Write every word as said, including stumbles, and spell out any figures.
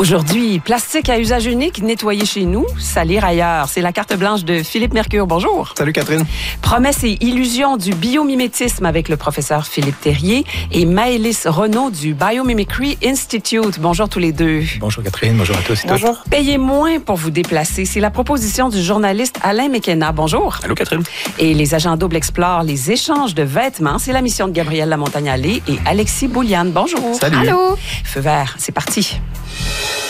Aujourd'hui, plastique à usage unique, nettoyer chez nous, salir ailleurs. C'est la carte blanche de Philippe Mercure. Bonjour. Salut Catherine. Promesses et illusions du biomimétisme avec le professeur Philippe Terrier et Maëlys Renaud du Biomimicry Institute. Bonjour tous les deux. Bonjour Catherine, bonjour à tous et Bonjour. toutes. Payez moins pour vous déplacer. C'est la proposition du journaliste Alain Mekena. Bonjour. Allô Catherine. Et les agents doubles explorent les échanges de vêtements. C'est la mission de Gabrielle Lamontagne-Allé et Alexis Bouliane. Bonjour. Salut. Allô. Feu vert, c'est parti.